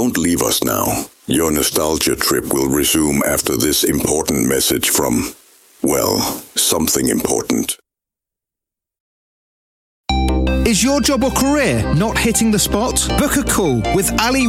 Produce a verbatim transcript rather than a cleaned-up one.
Don't leave us now. Your nostalgia trip will resume after this important message from, well, something important. Is your job or career not hitting the spot? Book a call with Ali